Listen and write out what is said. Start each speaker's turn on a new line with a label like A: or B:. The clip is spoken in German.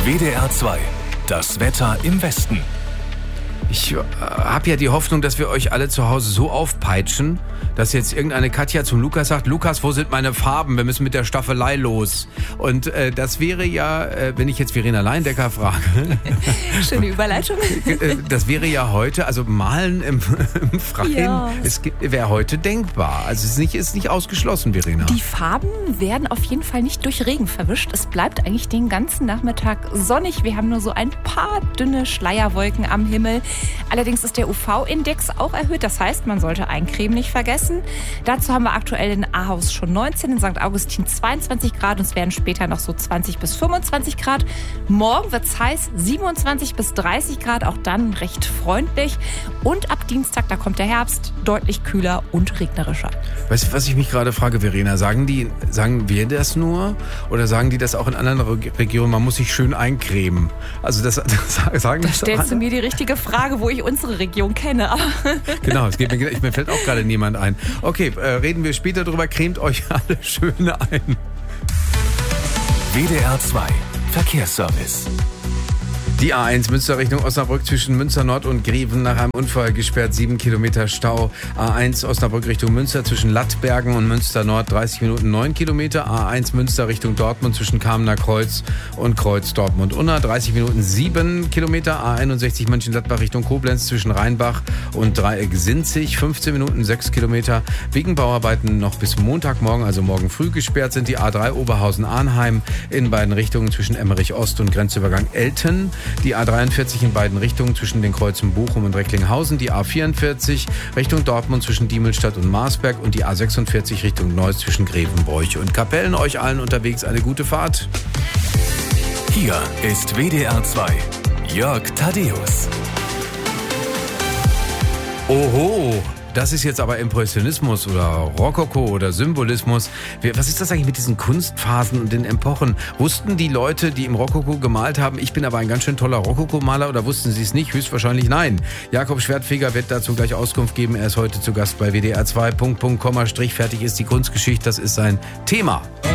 A: WDR 2. Das Wetter im Westen.
B: Ich habe ja die Hoffnung, dass wir euch alle zu Hause so aufpeitschen, dass jetzt irgendeine Katja zum Lukas sagt, Lukas, wo sind meine Farben? Wir müssen mit der Staffelei los. Und das wäre ja, wenn ich jetzt Verena Leindecker frage.
C: Schöne Überleitung.
B: Das wäre ja heute, also Malen im Freien,
C: Ja.
B: es wäre heute denkbar. Also es ist nicht ausgeschlossen, Verena.
C: Die Farben werden auf jeden Fall nicht durch Regen verwischt. Es bleibt eigentlich den ganzen Nachmittag sonnig. Wir haben nur so ein paar dünne Schleierwolken am Himmel. Allerdings ist der UV-Index auch erhöht. Das heißt, man sollte Eincremen nicht vergessen. Dazu haben wir aktuell in Ahaus schon 19, in St. Augustin 22 Grad und es werden später noch so 20 bis 25 Grad. Morgen wird es heiß, 27 bis 30 Grad, auch dann recht freundlich. Und ab Dienstag, da kommt der Herbst, deutlich kühler und regnerischer.
B: Weißt du, was ich mich gerade frage, Verena? Sagen wir das nur? Oder sagen die das auch in anderen Regionen? Man muss sich schön eincremen. Also das sagen
C: Da
B: das
C: stellst du
B: alle?
C: mir die richtige Frage, wo ich unsere Region kenne. Aber
B: Genau, mir fällt auch gerade niemand ein. Okay, reden wir später drüber. Cremt euch alle schön ein.
A: WDR 2. Verkehrsservice.
B: Die A1 Münster Richtung Osnabrück zwischen Münster Nord und Greven nach einem Unfall gesperrt, 7 Kilometer Stau. A1 Osnabrück Richtung Münster zwischen Lattbergen und Münster Nord 30 Minuten 9 Kilometer. A1 Münster Richtung Dortmund zwischen Kamener Kreuz und Kreuz Dortmund-Unna 30 Minuten 7 Kilometer. A61 Mönchengladbach Richtung Koblenz zwischen Rheinbach und Dreieck-Sinzig 15 Minuten 6 Kilometer. Wegen Bauarbeiten noch bis Montagmorgen, also morgen früh gesperrt sind die A3 Oberhausen-Arnheim in beiden Richtungen zwischen Emmerich Ost und Grenzübergang Elten. Die A43 in beiden Richtungen zwischen den Kreuzen Bochum und Recklinghausen, die A44 Richtung Dortmund zwischen Diemelstadt und Marsberg und die A46 Richtung Neuss zwischen Grevenbroich und Kapellen. Euch allen unterwegs eine gute Fahrt.
A: Hier ist WDR 2. Jörg Thaddeus.
B: Oho, das ist jetzt aber Impressionismus oder Rokoko oder Symbolismus. Was ist das eigentlich mit diesen Kunstphasen und den Epochen? Wussten die Leute, die im Rokoko gemalt haben, ich bin aber ein ganz schön toller Rokoko-Maler, oder wussten sie es nicht? Höchstwahrscheinlich nein. Jakob Schwertfeger wird dazu gleich Auskunft geben. Er ist heute zu Gast bei WDR 2. Fertig ist die Kunstgeschichte, das ist sein Thema.